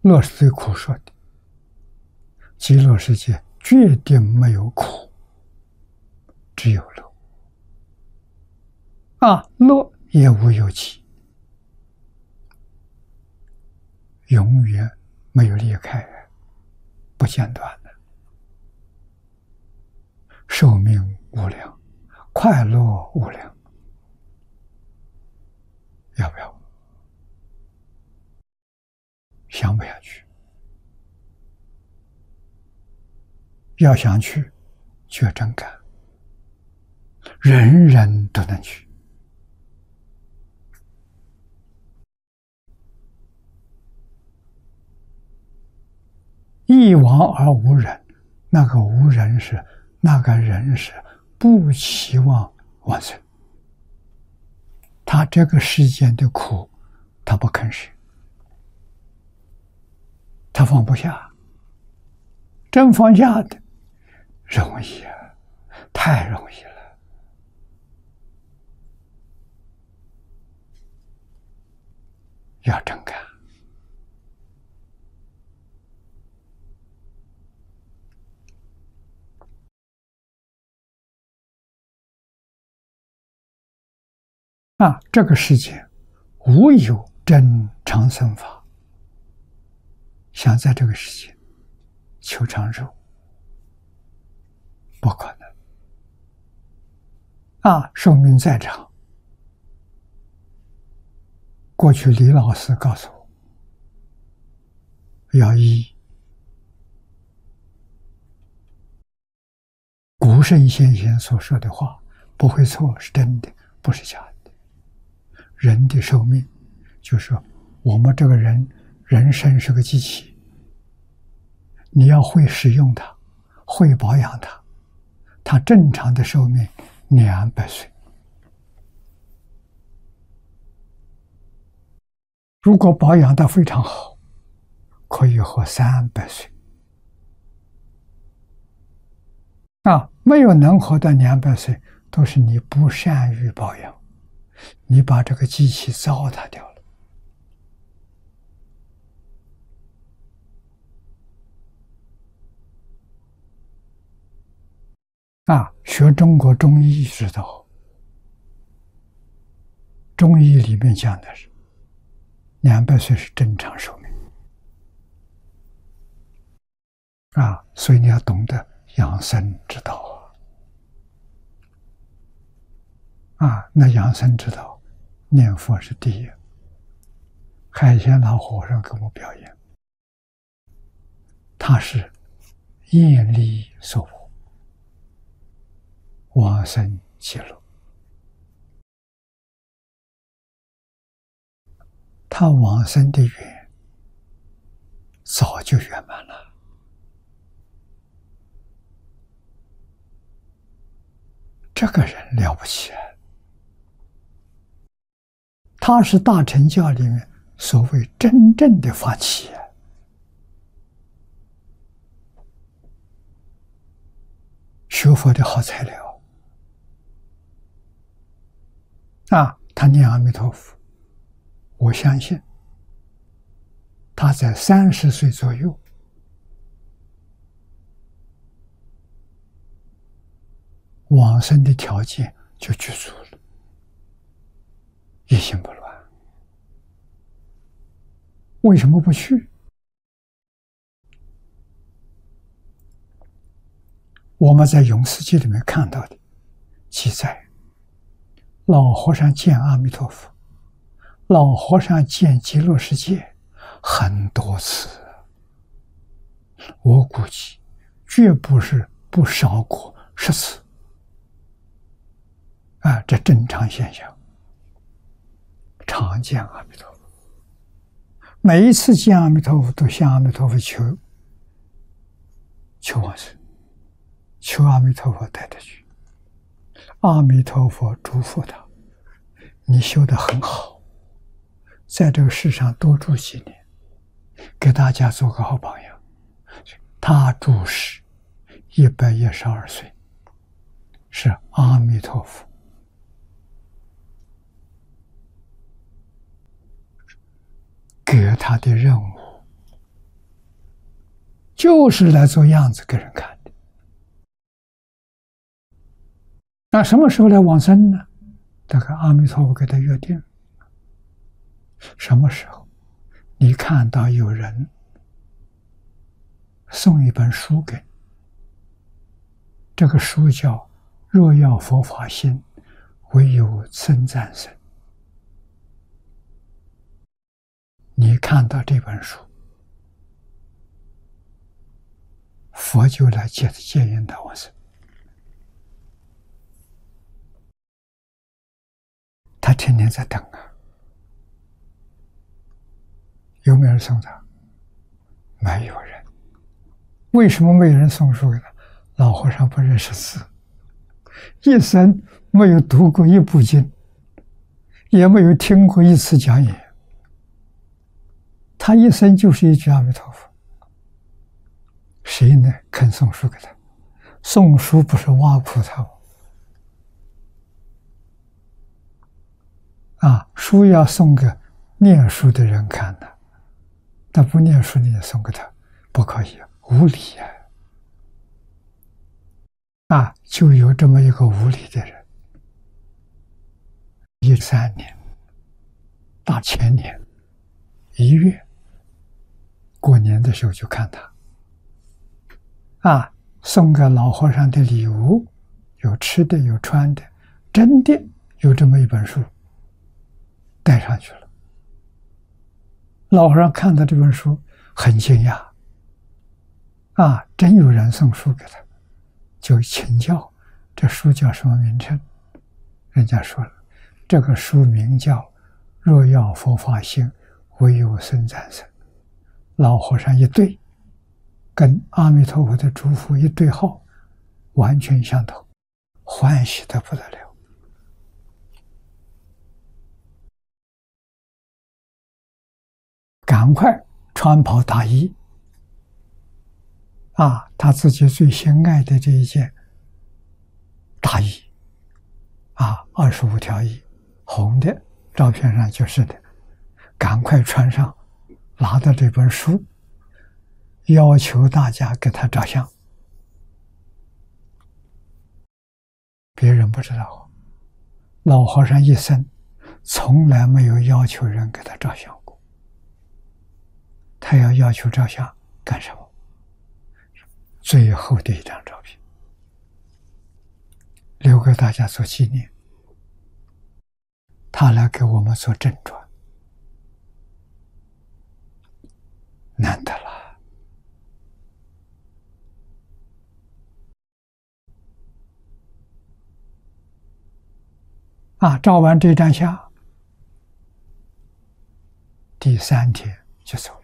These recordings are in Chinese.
乐是对苦说的，极乐世界决定没有苦，只有乐。乐也无有极，永远没有离开，不间断的，寿命无量，快乐无量。要不要？想不想去？要想去，就要真干，人人都能去。一往而无人，那个无人是那个人是不期望往生，他这个世间的苦，他不肯舍，他放不下。真放下的容易啊，太容易了。要真干。这个世界无有真长生法，想在这个世界求长寿，不可能。寿命再长，过去李老师告诉我，要依古圣先贤所说的话，不会错，是真的，不是假的。人的寿命，就是说我们这个人生是个机器，你要会使用它，会保养它，它正常的寿命200岁。如果保养得非常好，可以活300岁。没有能活到200岁，都是你不善于保养，你把这个机器糟蹋掉了。学中国中医知道，中医里面讲的是200岁是正常寿命。所以你要懂得养生之道那养生之道，念佛是第一。海鲜老和尚给我表演，他是业力所迫，往生极乐。他往生的缘早就圆满了。这个人了不起他是大乘教里面所谓真正的发起学佛的好材料他念阿弥陀佛，我相信他在30岁左右往生的条件就具足了，一心不乱。为什么不去？我们在《永世记》里面看到的记载，老和尚见阿弥陀佛，老和尚见极乐世界很多次，我估计绝不少过10次这正常现象。常见阿弥陀佛，每一次见阿弥陀佛都向阿弥陀佛求往生，求阿弥陀佛带他去。阿弥陀佛嘱咐他，你修得很好，在这个世上多住几年，给大家做个好榜样。他住世112岁，是阿弥陀佛给他的任务， 就是来做样子给人看的。那什么时候来往生呢？大概阿弥陀佛给他约定，什么时候你看到有人送一本书给你，这个书叫《若要佛法兴，唯有僧赞生》。你看到这本书，佛就来接引他往生。他天天在等啊，有没有人送他？没有人。为什么没有人送书给他？老和尚不认识字，一生没有读过一部经，也没有听过一次讲演，他一生就是一句阿弥陀佛。谁呢肯送书给他？送书不是挖苦他吗？书要送给念书的人看的，但不念书你也送给他，不可以，无理就有这么一个无理的人。13年，大前年1月过年的时候就看他，送给老和尚的礼物，有吃的有穿的，真的有这么一本书带上去了。老和尚看到这本书很惊讶，真有人送书给他，就请教这书叫什么名称。人家说了，这个书名叫《若要佛法兴，唯有僧赞生》。老和尚一对，跟阿弥陀佛的嘱咐一对号，完全相同，欢喜得不得了。赶快穿袍大衣，他自己最心爱的这一件大衣，25条衣，红的，照片上就是的，赶快穿上，拿到这本书，要求大家给他照相。别人不知道，老和尚一生从来没有要求人给他照相过。他要求照相干什么？最后的一张照片，留给大家做纪念。他来给我们做正传，难得了。照完这张相，第3天就走了。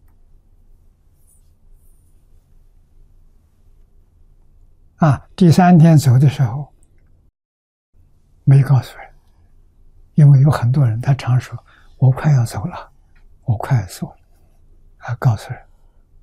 第3天走的时候，没告诉人，因为有很多人他常说我快要走了，我快要走了，告诉人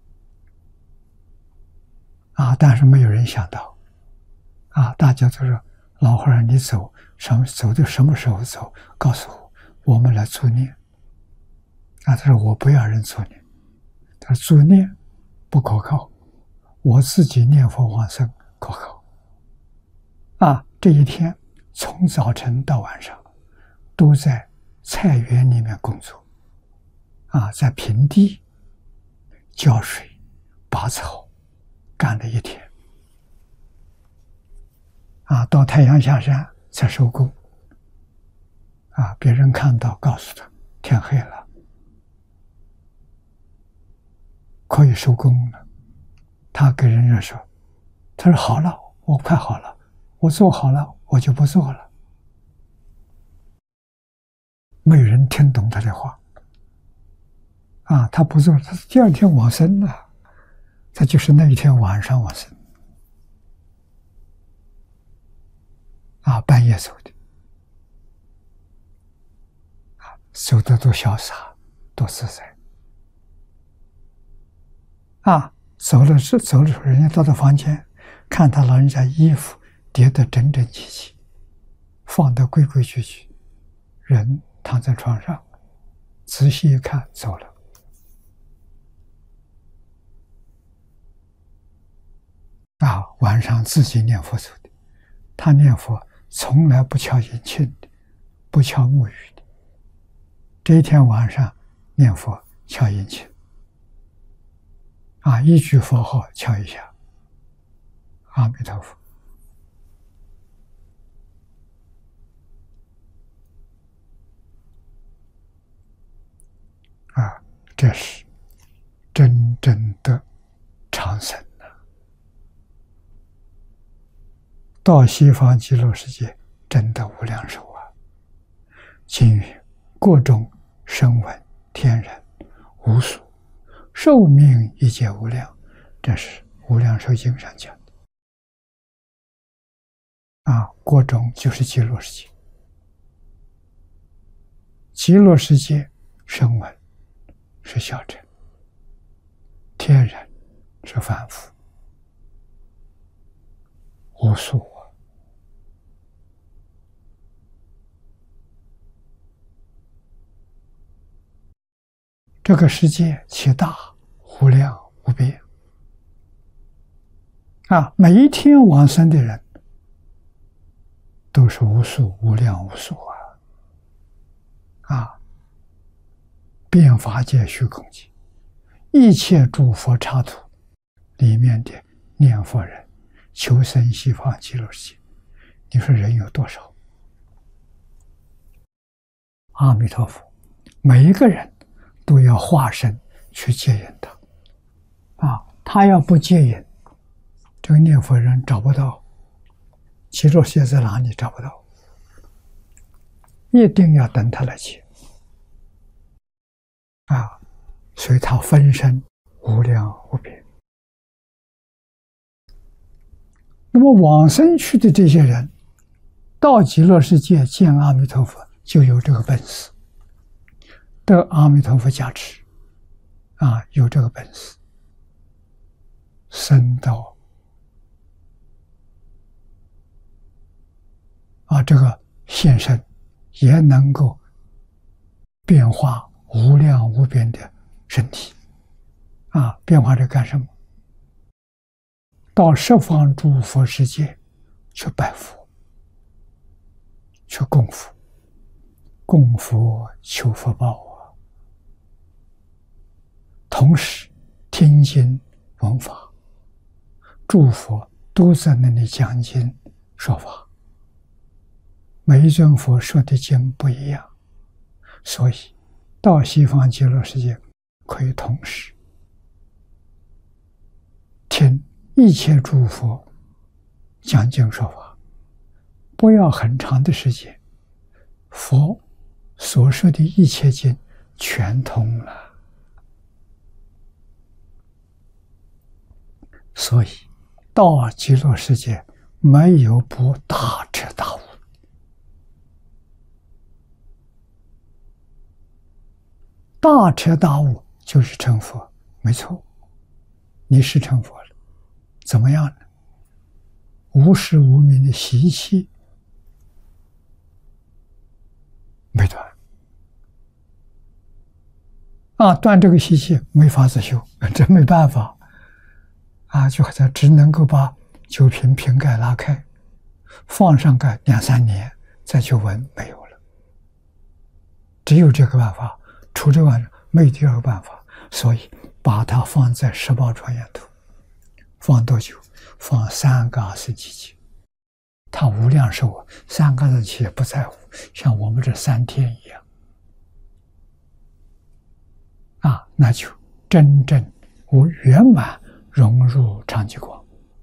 但是没有人想到大家都说老和尚你走的什么时候走？告诉我，我们来助念。他说我不要人助念，他说助念不可靠，我自己念佛往生可靠。这一天从早晨到晚上都在菜园里面工作，在平地浇水拔草，干了一天，到太阳下山才收工。别人看到告诉他天黑了，可以收工了。他跟人家说，他说好了，我快好了，我做好了，我就不做了。没有人听懂他的话他不做，他第2天往生了，他就是那一天晚上往生半夜走的走得多潇洒，多自在走的时候，人家到他房间，看他老人家衣服叠得整整齐齐，放得规规矩矩，人躺在床上，仔细一看走了。 晚上自己念佛走的，他念佛从来不敲引磬的，不敲木鱼的。这一天晚上念佛敲引磬，一句佛号敲一下，阿弥陀佛。这是真正的长生啊！到西方极乐世界，真的无量寿啊！经云：各种声闻天人无数，寿命一切无量。这是《无量寿经》上讲的。各种就是极乐世界，极乐世界声闻是小乘，天人是凡夫，无数啊！这个世界其大无量无边每一天往生的人都是无数无量无数遍法界虚空界，一切诸佛刹土里面的念佛人求生西方极乐世界，你说人有多少？阿弥陀佛，每一个人都要化身去接引他他要不接引，这个念佛人找不到，极乐世界在哪里找不到，一定要等他来接所以他分身无量无边。那么往生去的这些人，到极乐世界见阿弥陀佛，就有这个本事，得阿弥陀佛加持有这个本事，升到这个现身，也能够变化无量无边的身体变化这干什么？到十方诸佛世界去拜佛，去供佛，供佛求福报同时听经闻法，诸佛都在那里讲经说法，每一尊佛说的经不一样，所以到西方极乐世界可以同时听一切诸佛讲经说法，不要很长的时间，佛所说的一切经全通了。所以到极乐世界没有不大彻大悟。大彻大悟就是成佛，没错，你是成佛了，怎么样呢？无始无明的习气没断断这个习气没法子修，真没办法就只能够把酒瓶瓶盖拉开，放上个2、3年再去闻，没有了，只有这个办法。除这个没有第二个办法，所以把它放在十宝庄严土，放多久？放3个27期。他无量寿3个27期也不在乎，像我们这3天一样那就真正圆满融入常寂光。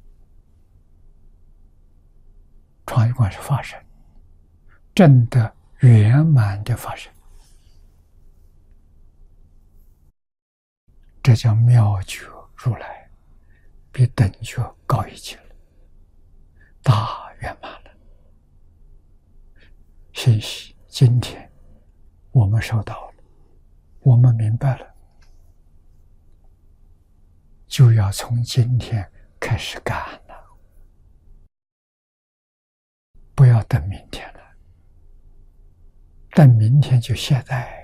常寂光是法身，真的圆满的法身。这叫妙觉如来，比等觉高一截了，大圆满了。信息今天我们收到了，我们明白了，就要从今天开始干了，不要等明天了，等明天就懈怠。